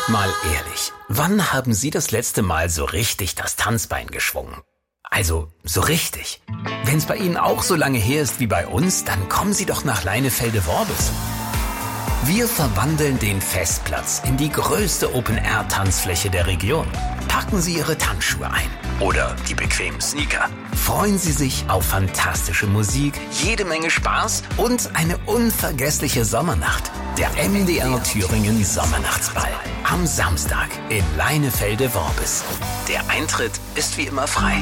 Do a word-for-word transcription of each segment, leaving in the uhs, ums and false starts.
Mal ehrlich, wann haben Sie das letzte Mal so richtig das Tanzbein geschwungen? Also, so richtig. Wenn es bei Ihnen auch so lange her ist wie bei uns, dann kommen Sie doch nach Leinefelde-Worbis. Wir verwandeln den Festplatz in die größte Open-Air-Tanzfläche der Region. Packen Sie Ihre Tanzschuhe ein oder die bequemen Sneaker. Freuen Sie sich auf fantastische Musik, jede Menge Spaß und eine unvergessliche Sommernacht. Der M D R Thüringen Sommernachtsball. Am Samstag in Leinefelde-Worbis. Der Eintritt ist wie immer frei.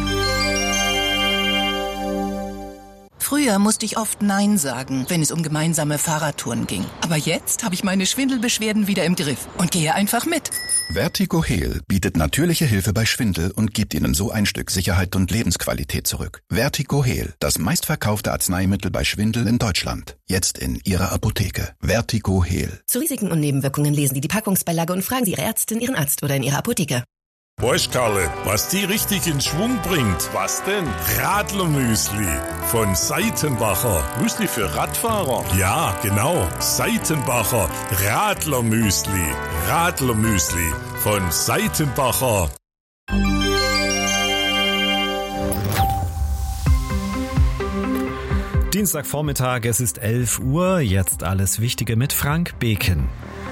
Früher musste ich oft Nein sagen, wenn es um gemeinsame Fahrradtouren ging. Aber jetzt habe ich meine Schwindelbeschwerden wieder im Griff und gehe einfach mit. Vertigo Heal bietet natürliche Hilfe bei Schwindel und gibt Ihnen so ein Stück Sicherheit und Lebensqualität zurück. Vertigo Heal, das meistverkaufte Arzneimittel bei Schwindel in Deutschland. Jetzt in Ihrer Apotheke. Vertigo Heal. Zu Risiken und Nebenwirkungen lesen Sie die Packungsbeilage und fragen Sie Ihre Ärztin, Ihren Arzt oder in Ihrer Apotheke. Weißt Karle, was die richtig in Schwung bringt? Was denn? Radlermüsli von Seitenbacher. Müsli für Radfahrer? Ja, genau. Seitenbacher Radlermüsli. Radlermüsli von Seitenbacher. Dienstagvormittag, es ist elf Uhr. Jetzt alles Wichtige mit Frank Beken.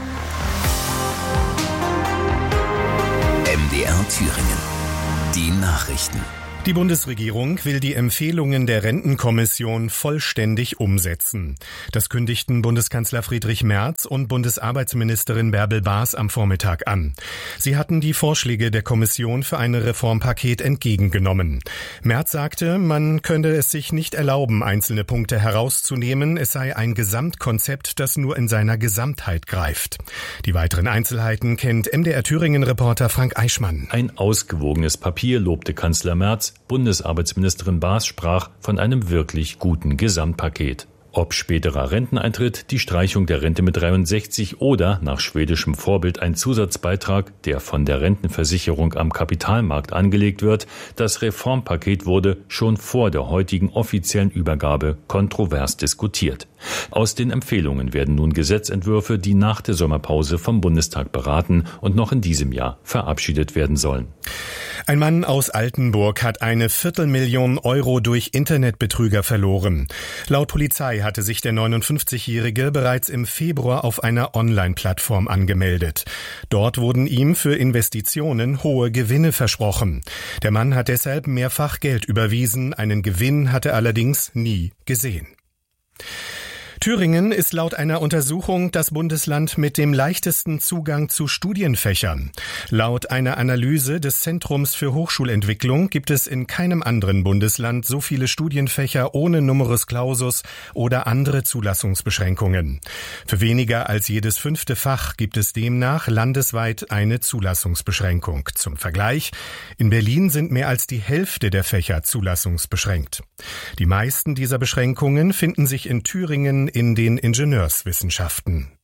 M D R Thüringen. Die Nachrichten. Die Bundesregierung will die Empfehlungen der Rentenkommission vollständig umsetzen. Das kündigten Bundeskanzler Friedrich Merz und Bundesarbeitsministerin Bärbel Baas am Vormittag an. Sie hatten die Vorschläge der Kommission für ein Reformpaket entgegengenommen. Merz sagte, man könne es sich nicht erlauben, einzelne Punkte herauszunehmen. Es sei ein Gesamtkonzept, das nur in seiner Gesamtheit greift. Die weiteren Einzelheiten kennt M D R Thüringen-Reporter Frank Eichmann. Ein ausgewogenes Papier, lobte Kanzler Merz. Bundesarbeitsministerin Baas sprach von einem wirklich guten Gesamtpaket. Ob späterer Renteneintritt, die Streichung der Rente mit dreiundsechzig oder nach schwedischem Vorbild ein Zusatzbeitrag, der von der Rentenversicherung am Kapitalmarkt angelegt wird, das Reformpaket wurde schon vor der heutigen offiziellen Übergabe kontrovers diskutiert. Aus den Empfehlungen werden nun Gesetzentwürfe, die nach der Sommerpause vom Bundestag beraten und noch in diesem Jahr verabschiedet werden sollen. Ein Mann aus Altenburg hat eine Viertelmillion Euro durch Internetbetrüger verloren. Laut Polizei hatte sich der neunundfünfzigjährige bereits im Februar auf einer Online-Plattform angemeldet. Dort wurden ihm für Investitionen hohe Gewinne versprochen. Der Mann hat deshalb mehrfach Geld überwiesen, einen Gewinn hat er allerdings nie gesehen. Thüringen ist laut einer Untersuchung das Bundesland mit dem leichtesten Zugang zu Studienfächern. Laut einer Analyse des Zentrums für Hochschulentwicklung gibt es in keinem anderen Bundesland so viele Studienfächer ohne Numerus Clausus oder andere Zulassungsbeschränkungen. Für weniger als jedes fünfte Fach gibt es demnach landesweit eine Zulassungsbeschränkung. Zum Vergleich, in Berlin sind mehr als die Hälfte der Fächer zulassungsbeschränkt. Die meisten dieser Beschränkungen finden sich in Thüringen in den Ingenieurswissenschaften.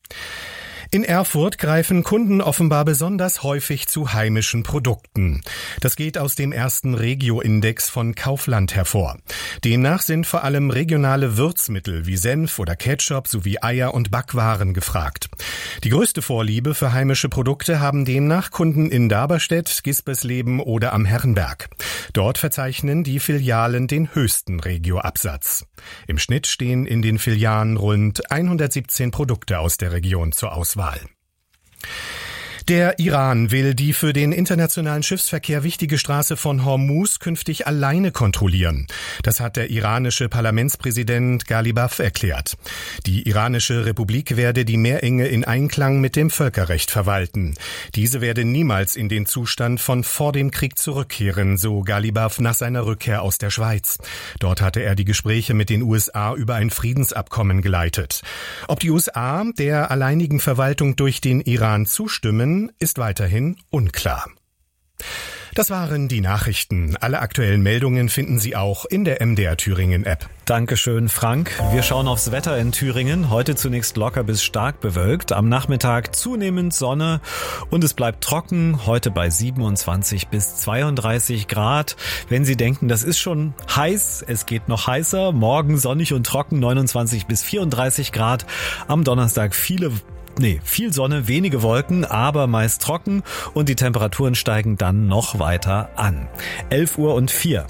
In Erfurt greifen Kunden offenbar besonders häufig zu heimischen Produkten. Das geht aus dem ersten Regio-Index von Kaufland hervor. Demnach sind vor allem regionale Würzmittel wie Senf oder Ketchup sowie Eier und Backwaren gefragt. Die größte Vorliebe für heimische Produkte haben demnach Kunden in Daberstedt, Gispersleben oder am Herrenberg. Dort verzeichnen die Filialen den höchsten Regio-Absatz. Im Schnitt stehen in den Filialen rund hundertsiebzehn Produkte aus der Region zur Auswahl. Der Iran will die für den internationalen Schiffsverkehr wichtige Straße von Hormuz künftig alleine kontrollieren. Das hat der iranische Parlamentspräsident Ghalibaf erklärt. Die iranische Republik werde die Meerenge in Einklang mit dem Völkerrecht verwalten. Diese werde niemals in den Zustand von vor dem Krieg zurückkehren, so Ghalibaf nach seiner Rückkehr aus der Schweiz. Dort hatte er die Gespräche mit den U S A über ein Friedensabkommen geleitet. Ob die U S A der alleinigen Verwaltung durch den Iran zustimmen, ist weiterhin unklar. Das waren die Nachrichten. Alle aktuellen Meldungen finden Sie auch in der M D R Thüringen App. Dankeschön, Frank. Wir schauen aufs Wetter in Thüringen. Heute zunächst locker bis stark bewölkt. Am Nachmittag zunehmend Sonne und es bleibt trocken. Heute bei siebenundzwanzig bis zweiunddreißig Grad. Wenn Sie denken, das ist schon heiß, es geht noch heißer. Morgen sonnig und trocken, neunundzwanzig bis vierunddreißig Grad. Am Donnerstag viele Nee, viel Sonne, wenige Wolken, aber meist trocken und die Temperaturen steigen dann noch weiter an. elf Uhr und vier.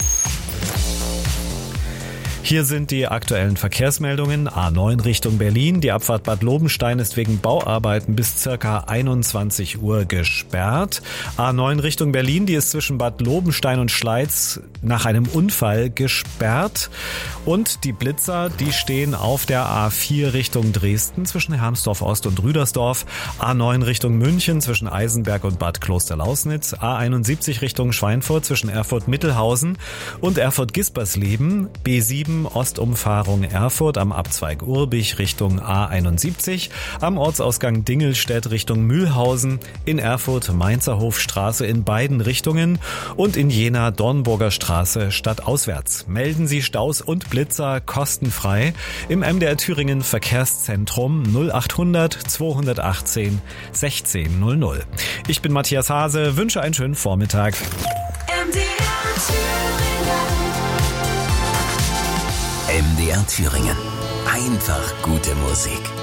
Hier sind die aktuellen Verkehrsmeldungen. A neun Richtung Berlin. Die Abfahrt Bad Lobenstein ist wegen Bauarbeiten bis circa einundzwanzig Uhr gesperrt. A neun Richtung Berlin, die ist zwischen Bad Lobenstein und Schleiz nach einem Unfall gesperrt. Und die Blitzer, die stehen auf der A vier Richtung Dresden zwischen Hermsdorf Ost und Rüdersdorf. A neun Richtung München zwischen Eisenberg und Bad Klosterlausnitz. A einundsiebzig Richtung Schweinfurt zwischen Erfurt-Mittelhausen und Erfurt-Gispersleben. B sieben Ostumfahrung Erfurt am Abzweig Urbich Richtung A einundsiebzig, am Ortsausgang Dingelstedt Richtung Mühlhausen, in Erfurt Mainzer Hofstraße in beiden Richtungen und in Jena Dornburger Straße stadtauswärts. Melden Sie Staus und Blitzer kostenfrei im M D R Thüringen Verkehrszentrum null achthundert zweihundertachtzehn sechzehn null null. Ich bin Matthias Hase, wünsche einen schönen Vormittag. M D R Thüringen. M D R Thüringen. Einfach gute Musik.